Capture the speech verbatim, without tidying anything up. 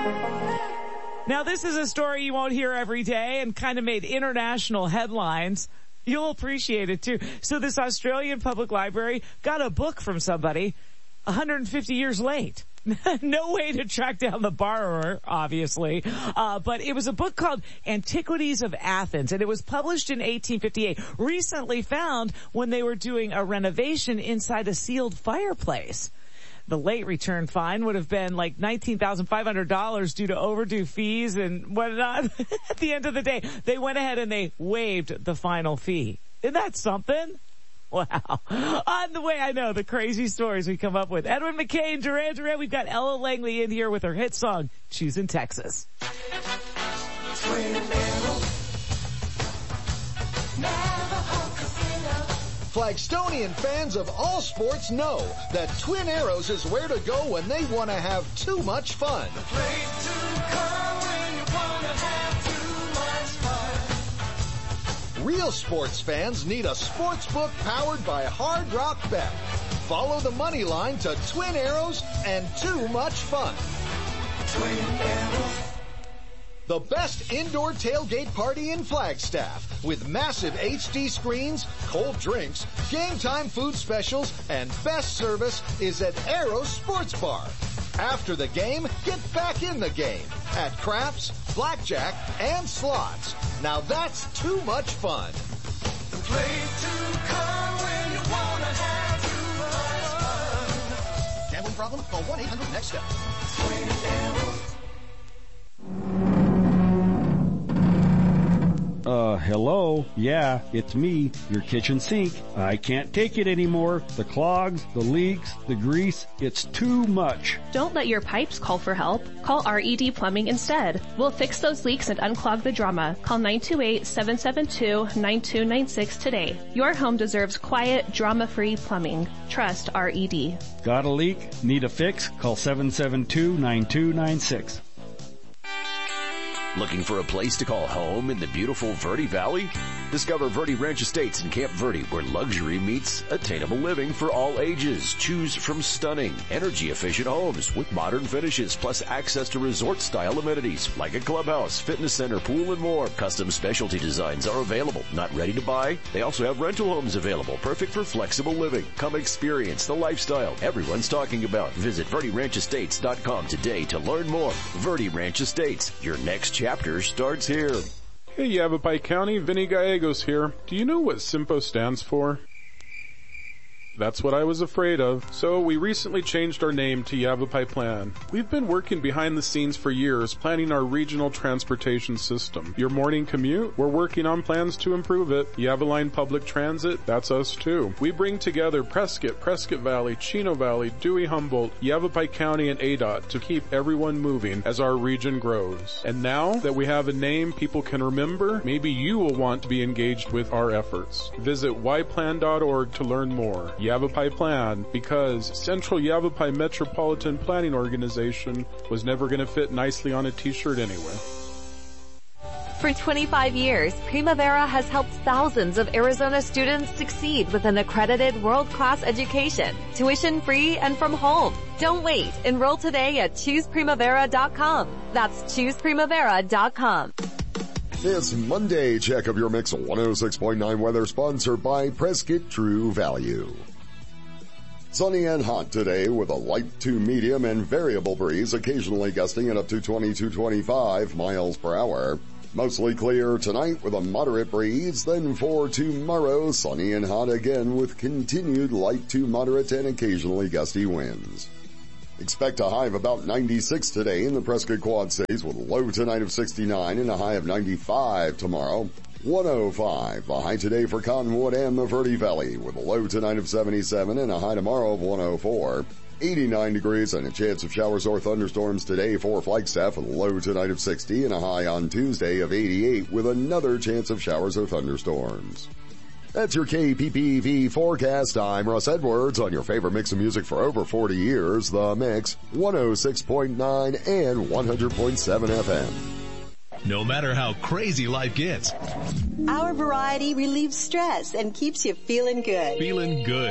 Now, this is a story you won't hear every day and kind of made international headlines. You'll appreciate it, too. So this Australian public library got a book from somebody one hundred fifty years late. No way to track down the borrower, obviously. Uh, but it was a book called Antiquities of Athens, and it was published in eighteen fifty-eight. Recently found when they were doing a renovation inside a sealed fireplace. The late return fine would have been like nineteen thousand five hundred dollars due to overdue fees and whatnot. At the end of the day, they went ahead and they waived the final fee. Isn't that something? Wow. On the way, I know the crazy stories we come up with. Edwin McCain, Duran Duran. We've got Ella Langley in here with her hit song, She's in Texas. Flagstonian fans of all sports know that Twin Arrows is where to go when they want to have too much fun. The place to come when you want to have too much fun. Real sports fans need a sports book powered by Hard Rock Bet. Follow the money line to Twin Arrows and too much fun. Twin Arrows. The best indoor tailgate party in Flagstaff with massive H D screens, cold drinks, game time food specials, and best service is at Arrows Sports Bar. After the game, get back in the game at craps, blackjack, and slots. Now that's too much fun. The place to come when you want to have too much fun. Gambling problem? Call one eight hundred next step. Twin Arrows. Uh, hello? Yeah, it's me, your kitchen sink. I can't take it anymore. The clogs, the leaks, the grease, it's too much. Don't let your pipes call for help. Call R E D Plumbing instead. We'll fix those leaks and unclog the drama. Call nine two eight, seven seven two, nine two nine six today. Your home deserves quiet, drama-free plumbing. Trust R E D. Got a leak? Need a fix? Call seven seven two, nine two nine six. Looking for a place to call home in the beautiful Verde Valley? Discover Verde Ranch Estates in Camp Verde, where luxury meets attainable living for all ages. Choose from stunning, energy-efficient homes with modern finishes, plus access to resort-style amenities like a clubhouse, fitness center, pool, and more. Custom specialty designs are available. Not ready to buy? They also have rental homes available, perfect for flexible living. Come experience the lifestyle everyone's talking about. Visit Verde Ranch Estates dot com today to learn more. Verde Ranch Estates, your next chapter starts here. Hey, Yavapai County, Vinny Gallegos here. Do you know what SIMPO stands for? That's what I was afraid of. So we recently changed our name to Yavapai Plan. We've been working behind the scenes for years, planning our regional transportation system. Your morning commute? We're working on plans to improve it. Yavaline Public Transit? That's us too. We bring together Prescott, Prescott Valley, Chino Valley, Dewey Humboldt, Yavapai County, and A D O T to keep everyone moving as our region grows. And now that we have a name people can remember, maybe you will want to be engaged with our efforts. Visit y plan dot org to learn more. Yavapai Plan, because Central Yavapai Metropolitan Planning Organization was never going to fit nicely on a t-shirt anyway. For twenty-five years, Primavera has helped thousands of Arizona students succeed with an accredited world-class education, tuition-free and from home. Don't wait. Enroll today at choose primavera dot com. That's choose primavera dot com. This Monday check of your mix one oh six point nine weather sponsored by Prescott True Value. Sunny and hot today with a light to medium and variable breeze, occasionally gusting at up to twenty-two to twenty-five miles per hour. Mostly clear tonight with a moderate breeze, then for tomorrow, sunny and hot again with continued light to moderate and occasionally gusty winds. Expect a high of about ninety-six today in the Prescott Quad Cities with a low tonight of sixty-nine and a high of ninety-five tomorrow. one oh five, the high today for Cottonwood and the Verde Valley with a low tonight of seventy-seven and a high tomorrow of one oh four. eighty-nine degrees and a chance of showers or thunderstorms today for Flagstaff with a low tonight of sixty and a high on Tuesday of eighty-eight with another chance of showers or thunderstorms. That's your K P P V forecast. I'm Russ Edwards on your favorite mix of music for over forty years, The Mix, one oh six point nine and one hundred point seven F M. No matter how crazy life gets, our variety relieves stress and keeps you feeling good. Feeling good.